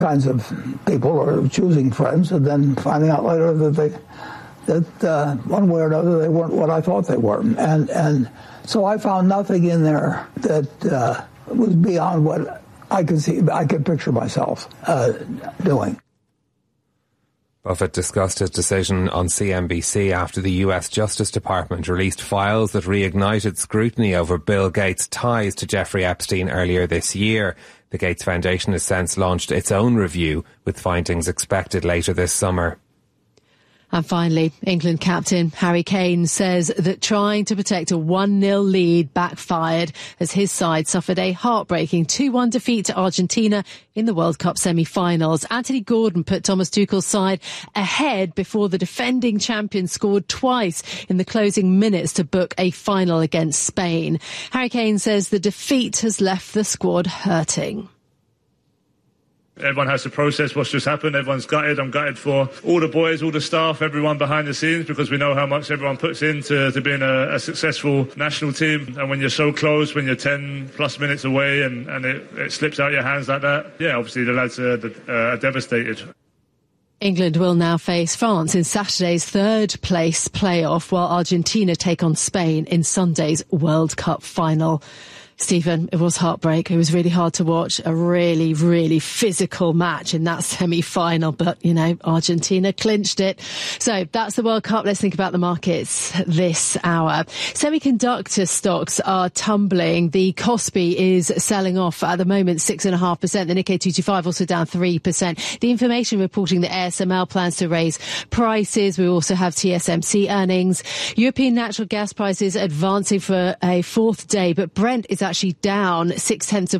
kinds of people are choosing friends and then finding out later that one way or another they weren't what I thought they were. And so I found nothing in there that was beyond what I could picture myself doing. Buffett discussed his decision on CNBC after the US Justice Department released files that reignited scrutiny over Bill Gates' ties to Jeffrey Epstein earlier this year. The Gates Foundation has since launched its own review, with findings expected later this summer. And finally, England captain Harry Kane says that trying to protect a 1-0 lead backfired as his side suffered a heartbreaking 2-1 defeat to Argentina in the World Cup semi-finals. Anthony Gordon put Thomas Tuchel's side ahead before the defending champion scored twice in the closing minutes to book a final against Spain. Harry Kane says the defeat has left the squad hurting. Everyone has to process what's just happened. Everyone's gutted. I'm gutted for all the boys, all the staff, everyone behind the scenes, because we know how much everyone puts into being a successful national team. And when you're so close, when you're 10 plus minutes away and it slips out your hands like that, yeah, obviously the lads are devastated. England will now face France in Saturday's third-place playoff, while Argentina take on Spain in Sunday's World Cup final. Stephen, it was heartbreak. It was really hard to watch. A really, really physical match in that semi-final. But, you know, Argentina clinched it. So that's the World Cup. Let's think about the markets this hour. Semiconductor stocks are tumbling. The Kospi is selling off at the moment 6.5%. The Nikkei 225 also down 3%. The information reporting that ASML plans to raise prices. We also have TSMC earnings. European natural gas prices advancing for a fourth day, but Brent is actually down 0.6%,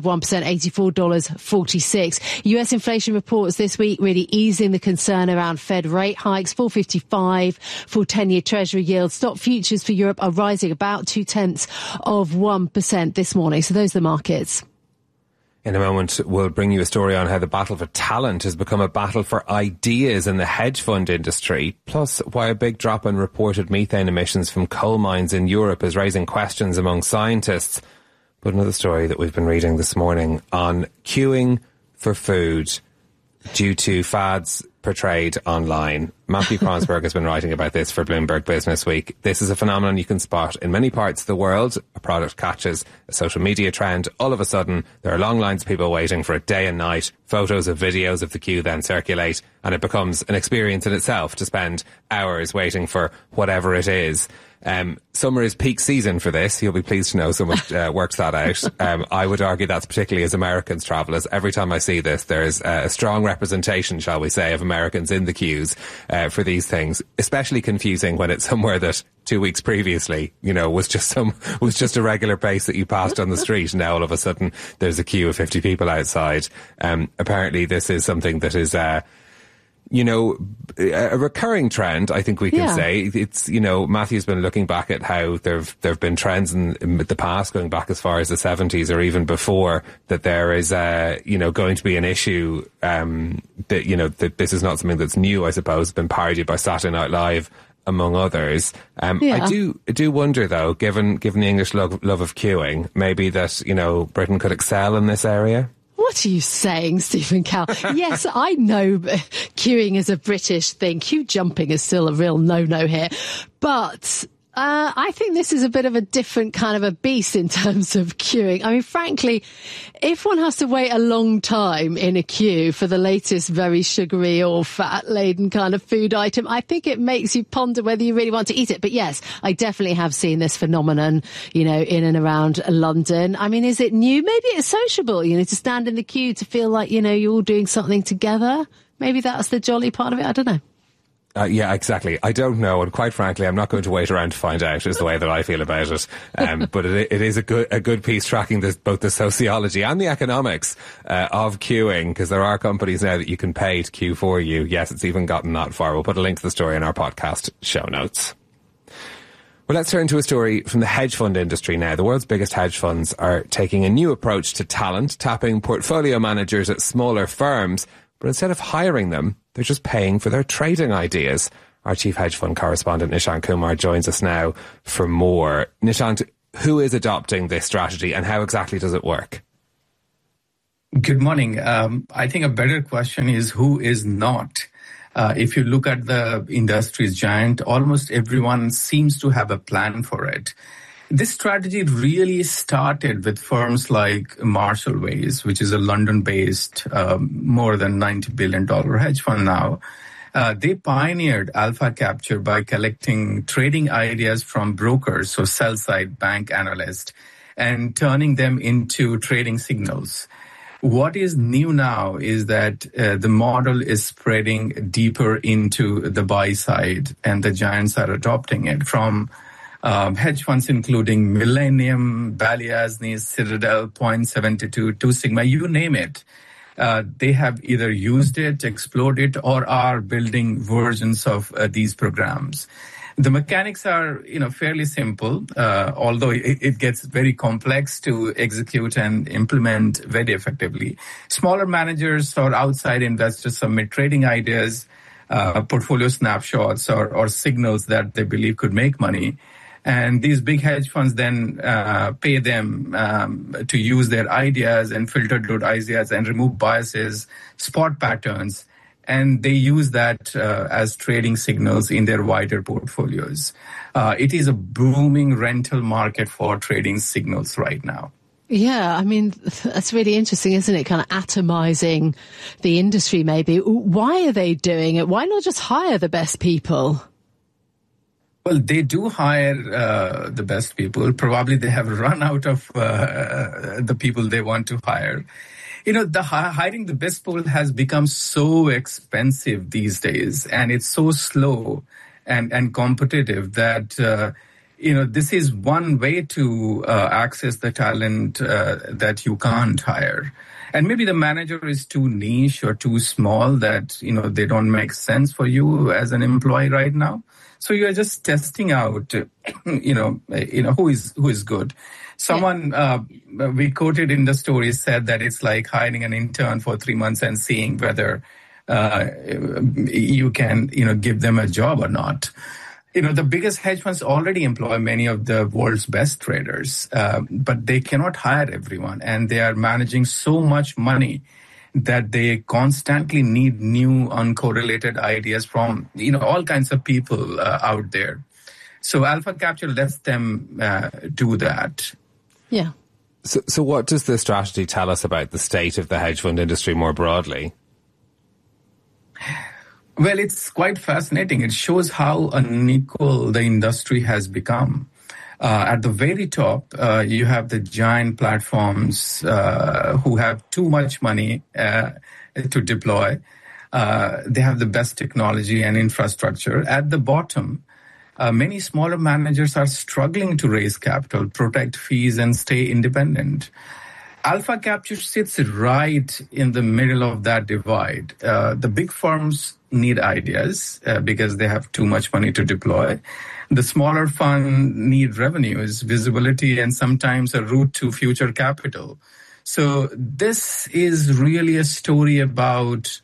$84.46. US inflation reports this week really easing the concern around Fed rate hikes. 4.55 for 10-year Treasury yields. Stock futures for Europe are rising about 0.2% this morning. So those are the markets. In a moment, we'll bring you a story on how the battle for talent has become a battle for ideas in the hedge fund industry, plus why a big drop in reported methane emissions from coal mines in Europe is raising questions among scientists. But another story that we've been reading this morning on queuing for food due to fads portrayed online. Matthew Kronsberg has been writing about this for Bloomberg Business Week. This is a phenomenon you can spot in many parts of the world. A product catches a social media trend. All of a sudden, there are long lines of people waiting for it day and night. Photos of videos of the queue then circulate, and it becomes an experience in itself to spend hours waiting for whatever it is. Summer is peak season for this. You'll be pleased to know someone works that out. I would argue that's particularly as Americans travel. As every time I see this, there's a strong representation, shall we say, of Americans in the queues for these things. Especially confusing when it's somewhere that 2 weeks previously, you know, was just a regular place that you passed on the street. And now all of a sudden there's a queue of 50 people outside. Apparently this is something that is you know, a recurring trend, I think we can say. It's, you know, Matthew's been looking back at how there've been trends in the past, going back as far as the 70s or even before, that there is, you know, going to be an issue, that, you know, that this is not something that's new, I suppose. It's been parodied by Saturday Night Live, among others. I do wonder, though, given the English love of queuing, maybe that, you know, Britain could excel in this area. What are you saying, Stephen Cow? Yes, I know queuing is a British thing. Queue jumping is still a real no-no here. But I think this is a bit of a different kind of a beast in terms of queuing. I mean, frankly, if one has to wait a long time in a queue for the latest very sugary or fat-laden kind of food item, I think it makes you ponder whether you really want to eat it. But yes, I definitely have seen this phenomenon, you know, in and around London. I mean, is it new? Maybe it's sociable, you know, to stand in the queue to feel like, you know, you're all doing something together. Maybe that's the jolly part of it. I don't know. Yeah, exactly. I don't know, and quite frankly, I'm not going to wait around to find out, is the way that I feel about it. But it is a good piece tracking both the sociology and the economics of queuing, because there are companies now that you can pay to queue for you. Yes, it's even gotten that far. We'll put a link to the story in our podcast show notes. Well, let's turn to a story from the hedge fund industry now. The world's biggest hedge funds are taking a new approach to talent, tapping portfolio managers at smaller firms. But instead of hiring them, they're just paying for their trading ideas. Our chief hedge fund correspondent, Nishant Kumar, joins us now for more. Nishant, who is adopting this strategy and how exactly does it work? Good morning. I think a better question is who is not? If you look at the industry's giant, almost everyone seems to have a plan for it. This strategy really started with firms like Marshall Wace, which is a London-based, more than $90 billion hedge fund now. They pioneered alpha capture by collecting trading ideas from brokers, so sell-side bank analysts, and turning them into trading signals. What is new now is that the model is spreading deeper into the buy side, and the giants are adopting it from hedge funds including Millennium, Balyasny, Citadel, Point72, Two Sigma, you name it. They have either used it, explored it, or are building versions of these programs. The mechanics are, fairly simple, although it gets very complex to execute and implement very effectively. Smaller managers or outside investors submit trading ideas, portfolio snapshots, or signals that they believe could make money. And these big hedge funds then pay them to use their ideas and filter those ideas and remove biases, spot patterns, and they use that as trading signals in their wider portfolios. It is a booming rental market for trading signals right now. Yeah, I mean, that's really interesting, isn't it? Kind of atomizing the industry, maybe. Why are they doing it? Why not just hire the best people? Well, they do hire the best people. Probably they have run out of the people they want to hire. Hiring the best people has become so expensive these days, and it's so slow and competitive that, this is one way to access the talent that you can't hire. And maybe the manager is too niche or too small that, they don't make sense for you as an employee right now. So you are just testing out, who is good. Someone we quoted in the story said that it's like hiring an intern for 3 months and seeing whether you can, give them a job or not. The biggest hedge funds already employ many of the world's best traders, but they cannot hire everyone, and they are managing so much money that they constantly need new uncorrelated ideas from, all kinds of people out there. So Alpha Capture lets them do that. Yeah. So what does the strategy tell us about the state of the hedge fund industry more broadly? Well, it's quite fascinating. It shows how unequal the industry has become. At the very top, you have the giant platforms who have too much money to deploy. They have the best technology and infrastructure. At the bottom, many smaller managers are struggling to raise capital, protect fees, and stay independent. Alpha Capture sits right in the middle of that divide. The big firms need ideas because they have too much money to deploy. The smaller fund need revenues, visibility, and sometimes a route to future capital. So this is really a story about,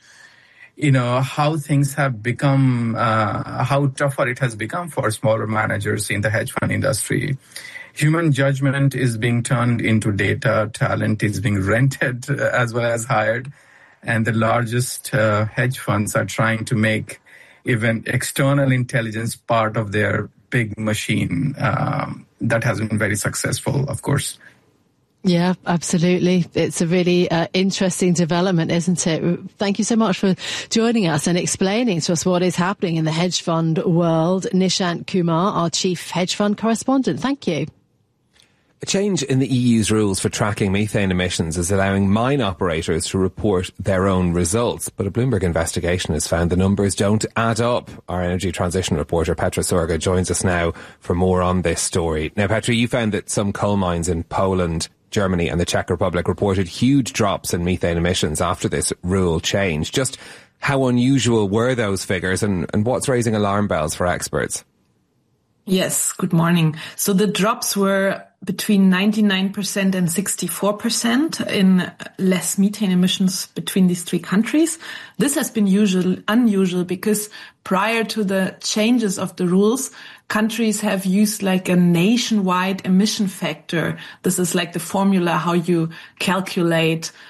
how things have become, how tougher it has become for smaller managers in the hedge fund industry. Human judgment is being turned into data, talent is being rented as well as hired, and the largest hedge funds are trying to make even external intelligence part of their big machine. That has been very successful, of course. Yeah, absolutely. It's a really interesting development, isn't it? Thank you so much for joining us and explaining to us what is happening in the hedge fund world. Nishant Kumar, our chief hedge fund correspondent. Thank you. A change in the EU's rules for tracking methane emissions is allowing mine operators to report their own results, but a Bloomberg investigation has found the numbers don't add up. Our energy transition reporter Petra Sorga joins us now for more on this story. Now, Petra, you found that some coal mines in Poland, Germany and the Czech Republic reported huge drops in methane emissions after this rule change. Just how unusual were those figures, and what's raising alarm bells for experts? Yes, good morning. So the drops were between 99% and 64% in less methane emissions between these three countries. This has been unusual because prior to the changes of the rules, countries have used like a nationwide emission factor. This is like the formula how you calculate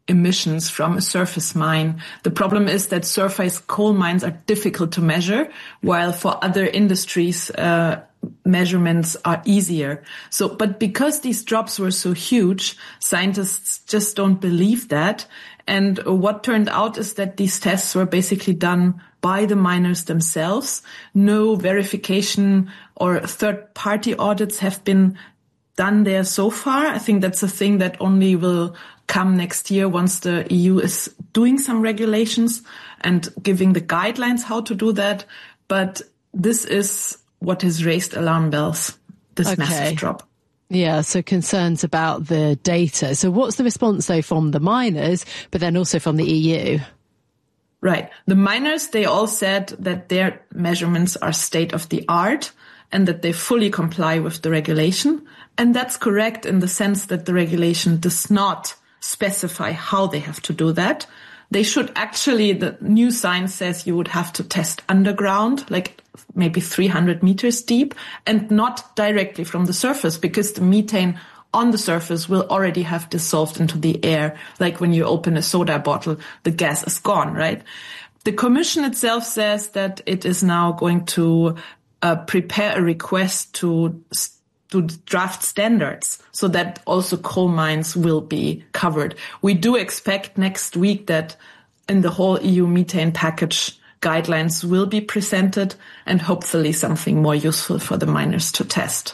emissions from a surface mine. The problem is that surface coal mines are difficult to measure, while for other industries, measurements are easier. But because these drops were so huge, scientists just don't believe that. And what turned out is that these tests were basically done by the miners themselves. No verification or third-party audits have been done there so far. I think that's a thing that only will come next year once the EU is doing some regulations and giving the guidelines how to do that. But this is what has raised alarm bells, this massive drop. Yeah, so concerns about the data. So what's the response, though, from the miners, but then also from the EU? Right. The miners, they all said that their measurements are state of the art and that they fully comply with the regulation. And that's correct in the sense that the regulation does not specify how they have to do that. They should actually, the new science says you would have to test underground, like maybe 300 meters deep, and not directly from the surface, because the methane on the surface will already have dissolved into the air. Like when you open a soda bottle, the gas is gone, right? The Commission itself says that it is now going to prepare a request to draft standards so that also coal mines will be covered. We do expect next week that in the whole EU methane package, guidelines will be presented and hopefully something more useful for the miners to test.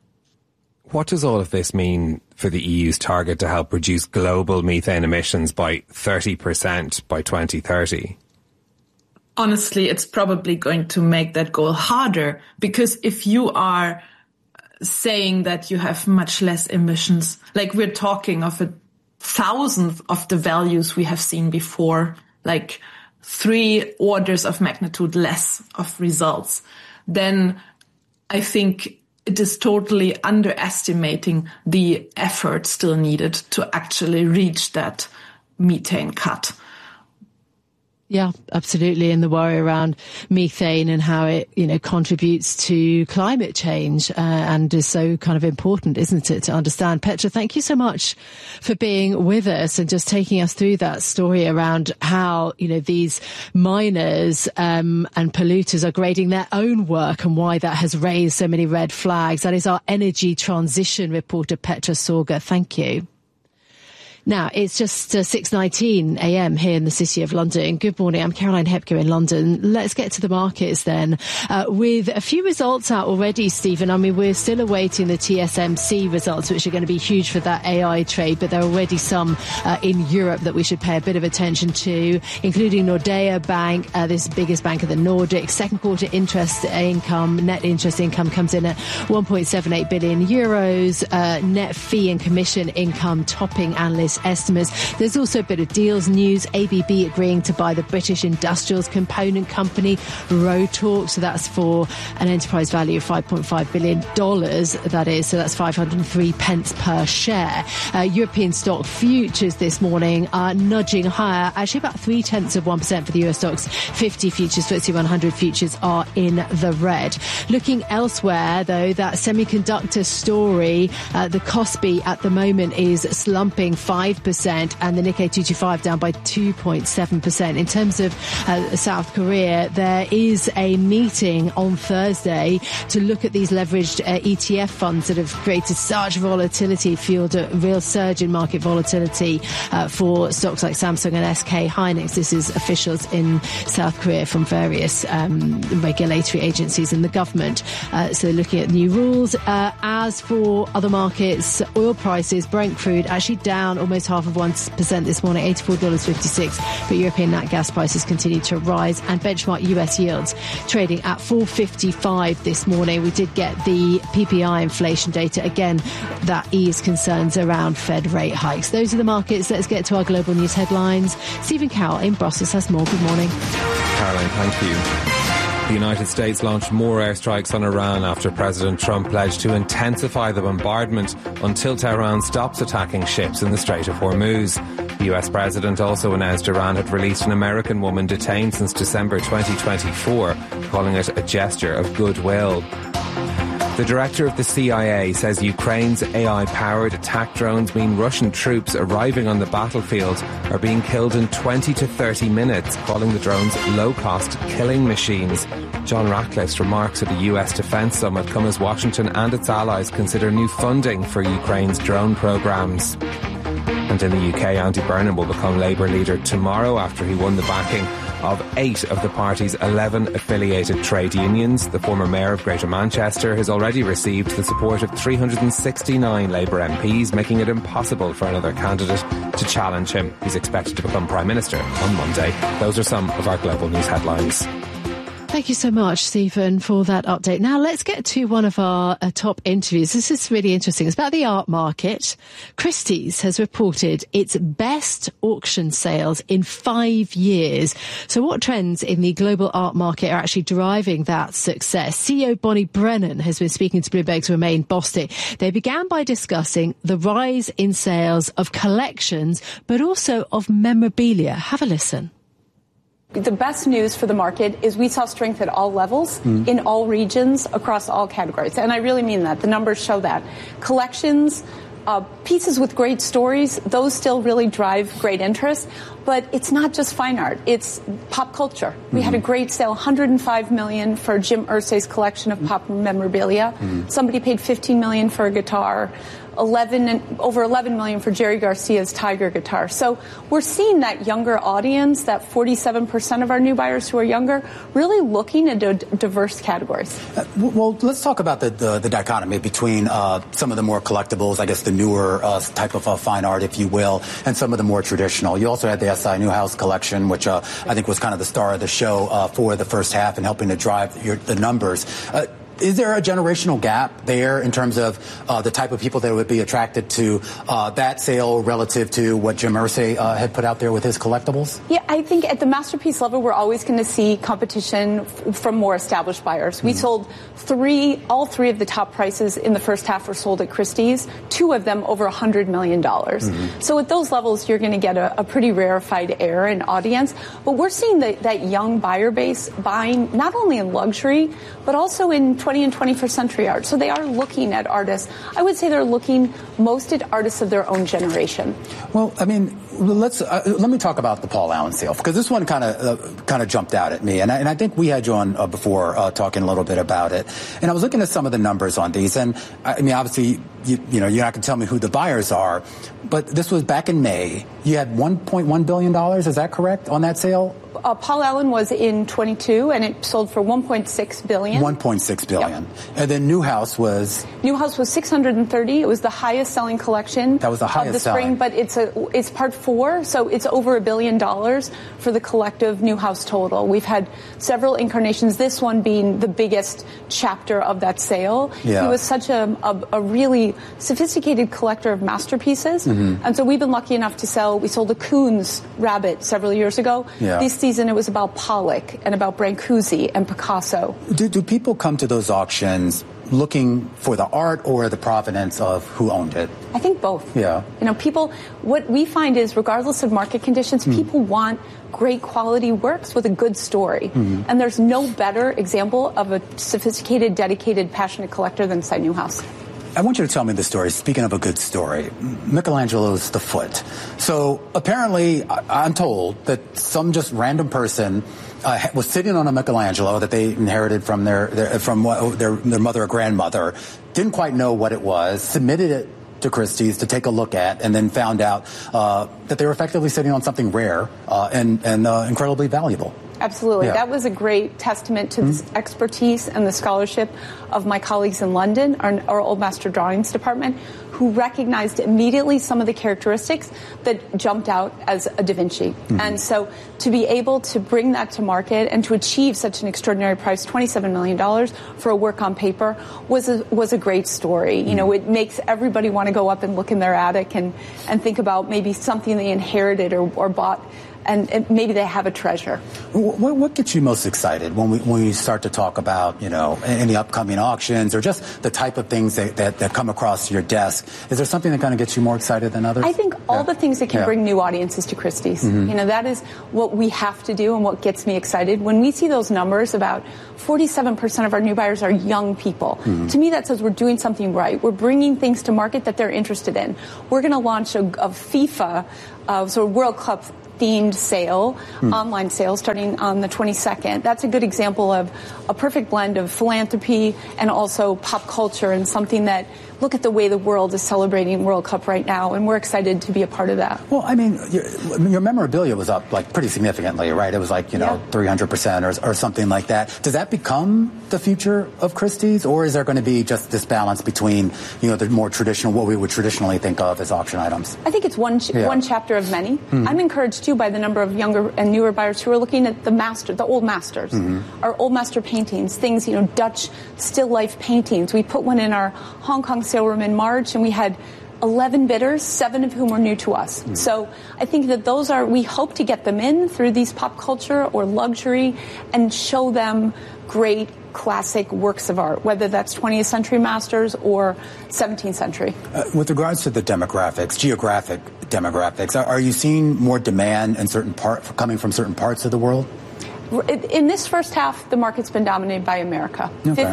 What does all of this mean for the EU's target to help reduce global methane emissions by 30% by 2030? Honestly, it's probably going to make that goal harder, because if you are saying that you have much less emissions, like we're talking of 1,000th of the values we have seen before, like 3 orders of magnitude less of results, then I think it is totally underestimating the effort still needed to actually reach that methane cut. Yeah, absolutely. And the worry around methane and how it, contributes to climate change and is so kind of important, isn't it, to understand. Petra, thank you so much for being with us and just taking us through that story around how, these miners and polluters are grading their own work and why that has raised so many red flags. That is our energy transition reporter, Petra Sorge. Thank you. Now, it's just 6:19 a.m. here in the City of London. Good morning. I'm Caroline Hepker in London. Let's get to the markets then. With a few results out already, Stephen. I mean, we're still awaiting the TSMC results, which are going to be huge for that AI trade, but there are already some in Europe that we should pay a bit of attention to, including Nordea Bank, this biggest bank of the Nordics. Second quarter net interest income comes in at 1.78 billion euros. Net fee and commission income topping analyst estimates. There's also a bit of deals news. ABB agreeing to buy the British industrials component company Rotork. So that's for an enterprise value of $5.5 billion. That is. So that's 503 pence per share. European stock futures this morning are nudging higher. Actually about 0.3% for the US stocks 50 futures. FTSE 100 futures are in the red. Looking elsewhere though, that semiconductor story, the Kospi at the moment is slumping 5%, and the Nikkei 225 down by 2.7%. In terms of South Korea, there is a meeting on Thursday to look at these leveraged ETF funds that have created such volatility, fueled a real surge in market volatility for stocks like Samsung and SK Hynix. This is officials in South Korea from various regulatory agencies and the government. So looking at new rules. As for other markets, oil prices, Brent crude actually down almost half of 1% this morning, $84.56. But European nat gas prices continue to rise, and benchmark US yields trading at 4.55 this morning. We did get the PPI inflation data. Again, that eased concerns around Fed rate hikes. Those are the markets. Let's get to our global news headlines. Stephen Cowell in Brussels has more. Good morning. Caroline, thank you. The United States launched more airstrikes on Iran after President Trump pledged to intensify the bombardment until Tehran stops attacking ships in the Strait of Hormuz. The US president also announced Iran had released an American woman detained since December 2024, calling it a gesture of goodwill. The director of the CIA says Ukraine's AI-powered attack drones mean Russian troops arriving on the battlefield are being killed in 20 to 30 minutes, calling the drones low-cost killing machines. John Ratcliffe's remarks at the US Defence Summit come as Washington and its allies consider new funding for Ukraine's drone programmes. And in the UK, Andy Burnham will become Labour leader tomorrow after he won the backing of 8 of the party's 11 affiliated trade unions. The former mayor of Greater Manchester has already received the support of 369 Labour MPs, making it impossible for another candidate to challenge him. He's expected to become Prime Minister on Monday. Those are some of our global news headlines. Thank you so much, Stephen, for that update. Now, let's get to one of our top interviews. This is really interesting. It's about the art market. Christie's has reported its best auction sales in 5 years. So what trends in the global art market are actually driving that success? CEO Bonnie Brennan has been speaking to Bloomberg's Romain Bostick. They began by discussing the rise in sales of collections, but also of memorabilia. Have a listen. The best news for the market is we saw strength at all levels, in all regions, across all categories. And I really mean that. The numbers show that. Collections, pieces with great stories, those still really drive great interest. But it's not just fine art. It's pop culture. We had a great sale, $105 million for Jim Irsay's collection of pop memorabilia. Somebody paid $15 million for a guitar. Over $11 million for Jerry Garcia's Tiger guitar. So we're seeing that younger audience, that 47% of our new buyers who are younger, really looking at diverse categories. Well, let's talk about the dichotomy between some of the more collectibles, I guess the newer type of fine art, if you will, and some of the more traditional. You also had the SI Newhouse collection, which I think was kind of the star of the show for the first half and helping to drive the numbers. Is there a generational gap there in terms of the type of people that would be attracted to that sale relative to what Jim Irsay had put out there with his collectibles? Yeah, I think at the masterpiece level, we're always going to see competition from more established buyers. We sold all three of the top prices in the first half were sold at Christie's, 2 of them over $100 million. So at those levels, you're going to get a pretty rarefied air and audience. But we're seeing that young buyer base buying not only in luxury, but also in 20th and 21st century art. So they are looking at artists. I would say they're looking most at artists of their own generation. Well, I mean, let me talk about the Paul Allen sale, because this one kind of jumped out at me, and I think we had you on before talking a little bit about it. And I was looking at some of the numbers on these, and I mean, obviously, you're not going to tell me who the buyers are, but this was back in May. You had $1.1 billion, is that correct, on that sale? Paul Allen was in 22, and it sold for $1.6 billion. $1.6 billion. Yep. And then Newhouse was? Newhouse was 630. It was the highest selling collection. That was the highest of the spring, selling. But it's part 4, so it's over $1 billion for the collective Newhouse total. We've had several incarnations, this one being the biggest chapter of that sale. Yeah. He was such a really sophisticated collector of masterpieces. And so we've been lucky enough to we sold a Koons rabbit several years ago. Yeah. This season it was about Pollock and about Brancusi and Picasso. Do people come to those auctions looking for the art or the provenance of who owned it? I think both. Yeah. What we find is regardless of market conditions, people want great quality works with a good story. And there's no better example of a sophisticated, dedicated, passionate collector than SI Newhouse. I want you to tell me the story. Speaking of a good story, Michelangelo's The Foot. So apparently, I'm told that some just random person was sitting on a Michelangelo that they inherited from their mother or grandmother, didn't quite know what it was, submitted it to Christie's to take a look at, and then found out that they were effectively sitting on something rare and incredibly valuable. Absolutely. Yeah. That was a great testament to the expertise and the scholarship of my colleagues in London, our Old Master Drawings department, who recognized immediately some of the characteristics that jumped out as a Da Vinci. And so to be able to bring that to market and to achieve such an extraordinary price, $27 million for a work on paper, was a great story. It makes everybody want to go up and look in their attic and think about maybe something they inherited or bought and maybe they have a treasure. What gets you most excited when we start to talk about, any upcoming auctions or just the type of things that come across your desk? Is there something that kind of gets you more excited than others? I think all the things that can bring new audiences to Christie's. Mm-hmm. That is what we have to do and what gets me excited. When we see those numbers, about 47% of our new buyers are young people. Mm-hmm. To me, that says we're doing something right. We're bringing things to market that they're interested in. We're going to launch a FIFA, sort of World Cup themed sale, online sale, starting on the 22nd. That's a good example of a perfect blend of philanthropy and also pop culture, and something that, look at the way the world is celebrating World Cup right now, and we're excited to be a part of that. Well, I mean, your memorabilia was up pretty significantly, right? It was 300% or something like that. Does that become the future of Christie's, or is there going to be just this balance between, the more traditional, what we would traditionally think of as auction items? I think it's one chapter of many. Mm-hmm. I'm encouraged too by the number of younger and newer buyers who are looking at the old masters, our old master paintings, things, Dutch still life paintings. We put one in our Hong Kong sale room in March, and we had 11 bidders, 7 of whom were new to us. Mm-hmm. So I think that we hope to get them in through these pop culture or luxury and show them great classic works of art, whether that's 20th century masters or 17th century. With regards to the geographic demographics, are you seeing more demand in coming from certain parts of the world? In this first half, the market's been dominated by America,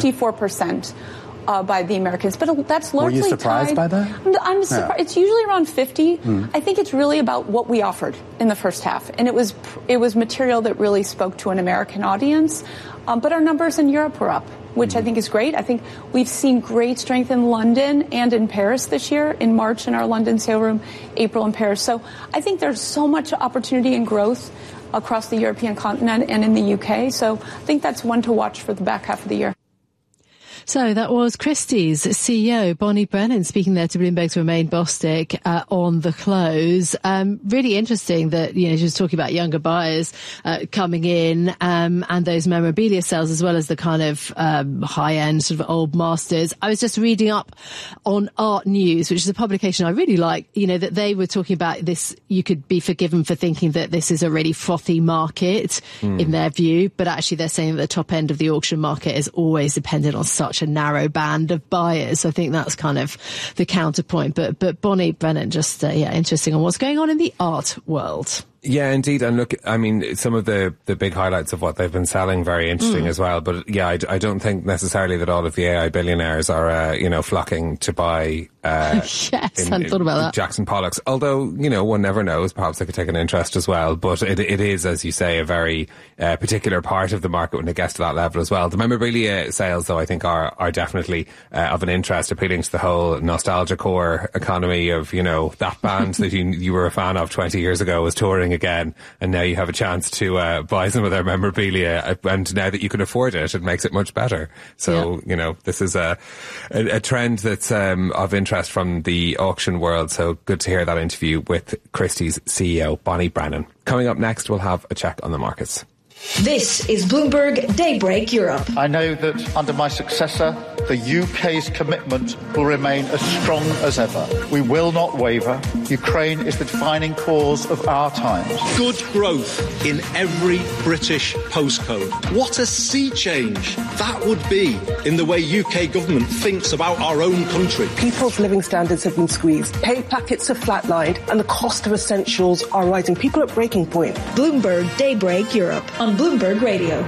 54%. By the Americans, but that's largely tied. Were you surprised by that? I'm surprised. Yeah. It's usually around 50. I think it's really about what we offered in the first half, and it was material that really spoke to an American audience. But our numbers in Europe were up, which I think is great. I think we've seen great strength in London and in Paris this year, in March in our London sale room, April in Paris. So I think there's so much opportunity and growth across the European continent and in the UK. So I think that's one to watch for the back half of the year. So that was Christie's CEO, Bonnie Brennan, speaking there to Bloomberg's Romain Bostick on the close. Really interesting that, she was talking about younger buyers coming in and those memorabilia sales, as well as the kind of high-end sort of old masters. I was just reading up on Art News, which is a publication I really like, that they were talking about this. You could be forgiven for thinking that this is a really frothy market in their view, but actually they're saying that the top end of the auction market is always dependent on such a narrow band of buyers. So I think that's kind of the counterpoint. But Bonnie Brennan, just interesting on what's going on in the art world. Yeah, indeed. And look, I mean, some of the big highlights of what they've been selling, very interesting as well. But yeah, I don't think necessarily that all of the AI billionaires are, flocking to buy, yes, I hadn't thought about that. Jackson Pollocks. Although, one never knows. Perhaps they could take an interest as well. But it is, as you say, a very particular part of the market when it gets to that level as well. The memorabilia sales, though, I think are definitely of an interest, appealing to the whole nostalgia core economy of, that band that you were a fan of 20 years ago was touring again, and now you have a chance to buy some of their memorabilia, and now that you can afford it makes it much better. So this is a trend that's of interest from the auction world. So good to hear that interview with Christie's CEO Bonnie Brennan. Coming up next, we'll have a check on the markets. This is Bloomberg Daybreak Europe. I know that under my successor, the UK's commitment will remain as strong as ever. We will not waver. Ukraine is the defining cause of our times. Good growth in every British postcode. What a sea change that would be in the way UK government thinks about our own country. People's living standards have been squeezed. Pay packets have flatlined and the cost of essentials are rising. People are at breaking point. Bloomberg Daybreak Europe on Bloomberg Radio.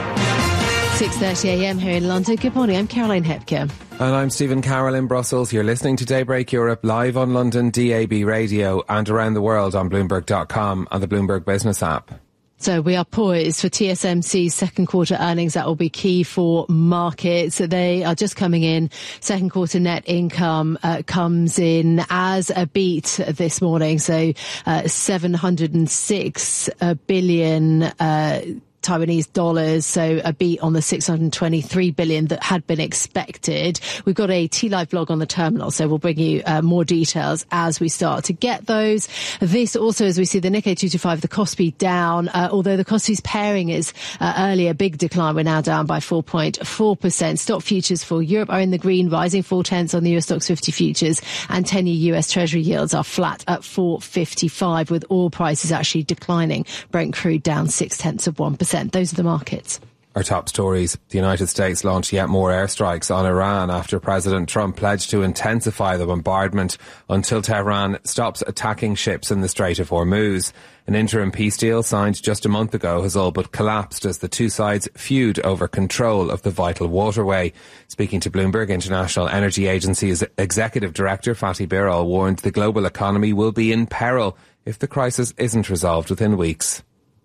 6:30 a.m. here in London. Good morning, I'm Caroline Hepker. And I'm Stephen Carroll in Brussels. You're listening to Daybreak Europe live on London DAB radio and around the world on Bloomberg.com and the Bloomberg Business app. So we are poised for TSMC's second quarter earnings. That will be key for markets. They are just coming in. Second quarter net income comes in as a beat this morning. So 706 billion Taiwanese dollars, so a beat on the 623 billion that had been expected. We've got a T-Live blog on the terminal, so we'll bring you more details as we start to get those. This also, as we see the Nikkei 225, the Kospi down, although the Kospi's pairing is earlier big decline. We're now down by 4.4%. Stock futures for Europe are in the green, rising 0.4 on the US Stocks 50 futures, and 10-year US Treasury yields are flat at 4.55, with oil prices actually declining. Brent crude down 0.6%. Those are the markets. Our top stories. The United States launched yet more airstrikes on Iran after President Trump pledged to intensify the bombardment until Tehran stops attacking ships in the Strait of Hormuz. An interim peace deal signed just a month ago has all but collapsed as the two sides feud over control of the vital waterway. Speaking to Bloomberg, International Energy Agency's Executive Director Fatih Birol warned the global economy will be in peril if the crisis isn't resolved within weeks.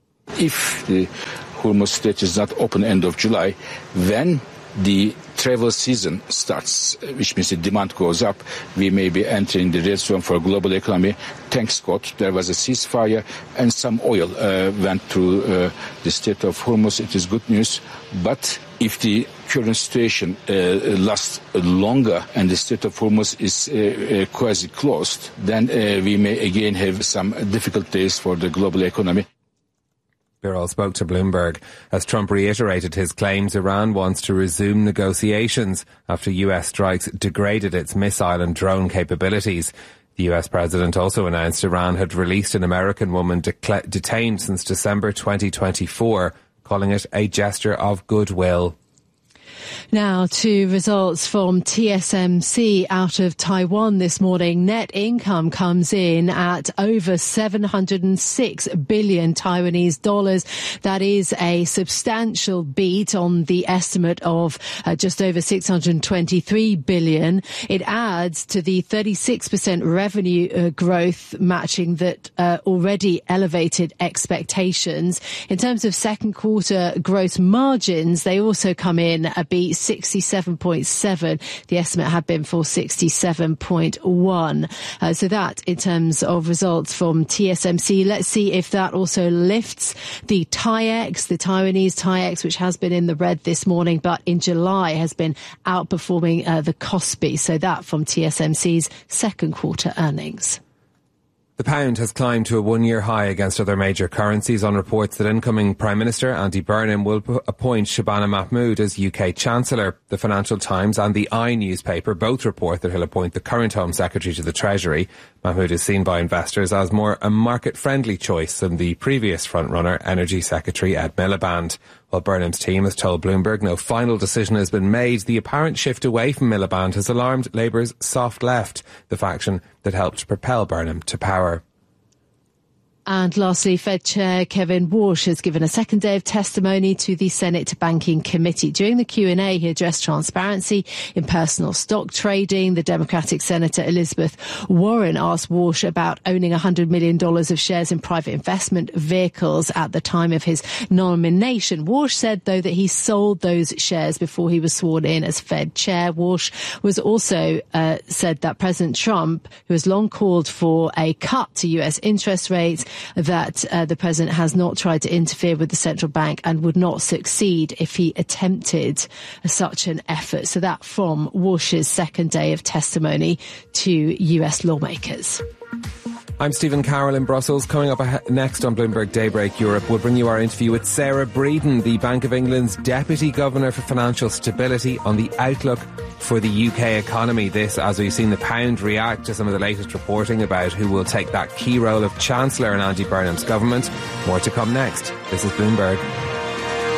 If the Hormuz Strait is not open end of July, when the travel season starts, which means the demand goes up, we may be entering the red zone for global economy. Thanks God, there was a ceasefire and some oil went through the Strait of Hormuz. It is good news. But if the current situation lasts longer and the Strait of Hormuz is quasi-closed, then we may again have some difficult days for the global economy. Birol spoke to Bloomberg as Trump reiterated his claims Iran wants to resume negotiations after US strikes degraded its missile and drone capabilities. The US president also announced Iran had released an American woman detained since December 2024, calling it a gesture of goodwill. Now to results from TSMC out of Taiwan this morning. Net income comes in at over 706 billion Taiwanese dollars. That is a substantial beat on the estimate of just over 623 billion. It adds to the 36% revenue growth matching that already elevated expectations. In terms of second quarter gross margins, they also come in a beat 67.7. The estimate had been for 67.1. So that in terms of results from TSMC. Let's see if that also lifts the TAIEX, the Taiwanese TAIEX, which has been in the red this morning, but in July has been outperforming the Kospi. So that from TSMC's second quarter earnings. The pound has climbed to a one-year high against other major currencies on reports that incoming Prime Minister Andy Burnham will appoint Shabana Mahmood as UK Chancellor. The Financial Times and the I newspaper both report that he'll appoint the current Home Secretary to the Treasury. Mahmood is seen by investors as more a market-friendly choice than the previous frontrunner, Energy Secretary Ed Miliband. While Burnham's team has told Bloomberg no final decision has been made, the apparent shift away from Miliband has alarmed Labour's soft left, the faction that helped propel Burnham to power. And lastly, Fed Chair Kevin Warsh has given a second day of testimony to the Senate Banking Committee. During the Q&A, he addressed transparency in personal stock trading. The Democratic Senator Elizabeth Warren asked Warsh about owning $100 million of shares in private investment vehicles at the time of his nomination. Warsh said, though, that he sold those shares before he was sworn in as Fed Chair. Warsh was also said that President Trump, who has long called for a cut to U.S. interest rates, that the president has not tried to interfere with the central bank and would not succeed if he attempted such an effort. So that from Warsh's second day of testimony to US lawmakers. I'm Stephen Carroll in Brussels. Coming up next on Bloomberg Daybreak Europe, we'll bring you our interview with Sarah Breeden, the Bank of England's Deputy Governor for Financial Stability, on the outlook for the UK economy. This as we've seen the pound react to some of the latest reporting about who will take that key role of Chancellor in Andy Burnham's government. More to come next. This is Bloomberg.